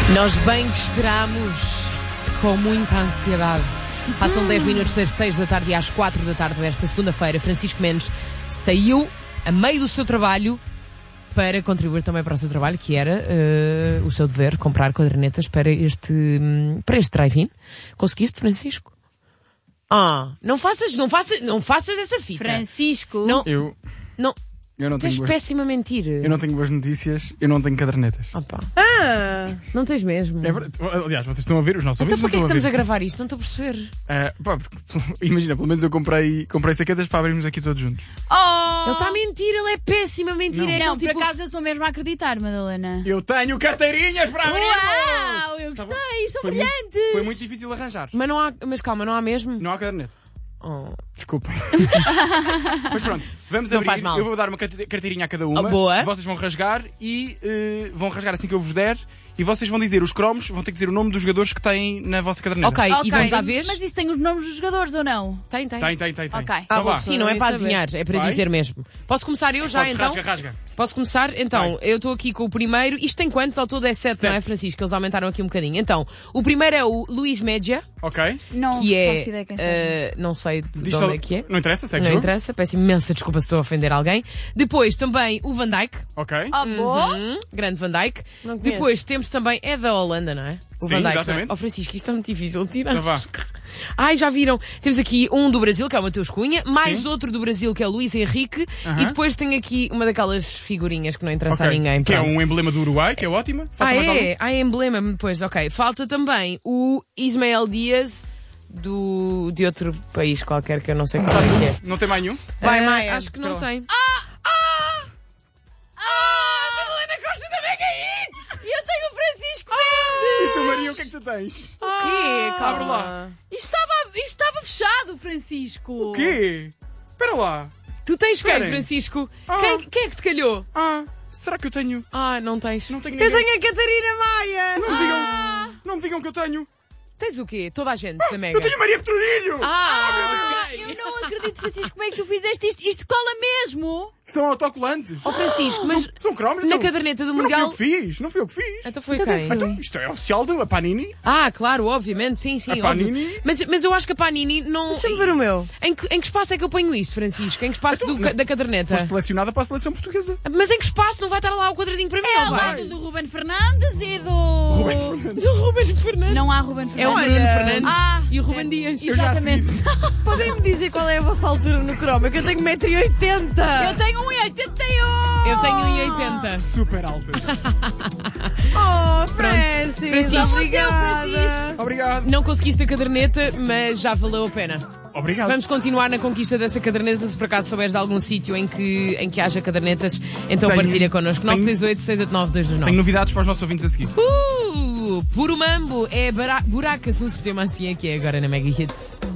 Nós bem que esperamos, com muita ansiedade. Passam 10 minutos das 6 da tarde e às 4 da tarde desta segunda-feira, Francisco Mendes saiu a meio do seu trabalho para contribuir também para o seu trabalho, que era o seu dever, comprar cadernetas para este drive-in. Conseguiste, Francisco? Não faças essa fita. Francisco. Não. Eu não Tens tenho péssima mentira. Eu não tenho boas notícias, eu não tenho cadernetas. Opa. Não tens mesmo. É verdade. Aliás, vocês estão a ver, os nossos Então ouvintes para que é que não estamos a estão gravar isto? Não estou a perceber. Imagina, pelo menos eu comprei saquetas para abrirmos aqui todos juntos. Ele está a mentir, ele é péssima mentira. Não. É Não, aquele por acaso eu estou mesmo a acreditar, Madalena. Eu tenho carteirinhas para abrir! Uau, eu gostei, são brilhantes. Foi muito difícil arranjar. Mas calma, não há mesmo? Não há caderneta. Oh. Desculpa. Mas pronto, vamos Não abrir. faz mal. Eu vou dar uma carteirinha a cada uma. Boa. Vocês vão rasgar e vão rasgar assim que eu vos der. E vocês vão dizer os cromos, vão ter que dizer o nome dos jogadores que têm na vossa caderneta. Ok, e vamos à vez? Mas isso tem os nomes dos jogadores ou não? Tem. Tem. Ok. Então vá. Sim, não é para adivinhar, é para Vai. dizer mesmo. Posso começar eu já, Podes, então? rasga. Posso começar? Então, Vai. eu estou aqui com o primeiro. Isto tem quantos? Ao todo é 7, não é, 7. Francisco? Eles aumentaram aqui um bocadinho. Então, o primeiro é o Luís Média, Ok. Não que é... faço ideia quem seja. não sei de Diz onde só- é que é. Não interessa, segue Não jogo. interessa, peço imensa desculpa se estou a ofender alguém. Depois também o Van Dijk. Ok. Boa. Grande Van Dijk. Não conheço. Depois temos também, é da Holanda, não é? O Sim, Van Dijk, exatamente. não é? Francisco, isto é muito difícil de tirar. Então vá. Ai, já viram? Temos aqui um do Brasil, que é o Mateus Cunha, mais Sim. outro do Brasil, que é o Luís Henrique, Aham. e depois tem aqui uma daquelas figurinhas que não interessa a Ok. ninguém. Que é pronto. um emblema do Uruguai, que é ótima. Falta mais algum? É emblema, depois, ok. Falta também o Ismael Dias, de outro país qualquer, que eu não sei qual é que é. Não tem mais nenhum? Vai, Maia. Acho que não Espera lá. tem. Madalena Costa da Mega Hits! Eu tenho o Francisco E tu, Maria, o que é que tu tens? O quê? Calma. Abre lá. Isto estava fechado, Francisco. O quê? Espera lá. Tu tens quem, Esperem. Francisco? Ah. Quem é que te calhou? Será que eu tenho? Não tens. Não tenho Eu ninguém. tenho a Catarina Maia. Não me digam que eu tenho. Tens o quê? Toda a gente da Mega. Eu tenho a Maria Petronilho! Ok. Eu não acredito, Francisco, como é que tu fizeste isto? Isto cola mesmo. São autocolantes. Francisco, mas São cromos. na então. caderneta do Mas Mundial... Não fui eu que fiz. Então foi quem? Então, isto é oficial da Panini. Claro, obviamente, sim, A óbvio. Panini- Mas eu acho que a Panini não... Deixa-me ver o meu. Em que espaço é que eu ponho isto, Francisco? Em que espaço Então, do- mas da caderneta? Foste selecionada para a seleção portuguesa. Mas em que espaço? Não vai estar lá o quadradinho para mim, É não ao vai? lado do Ruben Fernandes e do... Ruben Fernandes. Do Rubens Fernandes. Não há Ruben É o Fernandes. Bruno Olha. Fernandes e o Ruben Dias. Eu já Exatamente. Podem-me dizer qual é a vossa altura no croma? Que eu tenho 1,80m. Eu tenho 1,81. Eu tenho 1,80. Super alta. Oh, Francis. Francisco. Obrigada. Obrigado. Não conseguiste a caderneta, mas já valeu a pena. Obrigado. Vamos continuar na conquista dessa caderneta. Se por acaso souberes de algum sítio em que haja cadernetas, então Tenho- partilha connosco. tenho- 968-689-229. Tenho novidades para os nossos ouvintes a seguir. Puro mambo! É buraca, se um sistema assim é que é agora na Mega Hits.